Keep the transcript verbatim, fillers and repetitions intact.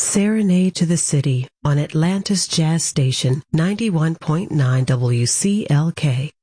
Serenade to the City on Atlanta's Jazz Station ninety-one point nine W C L K.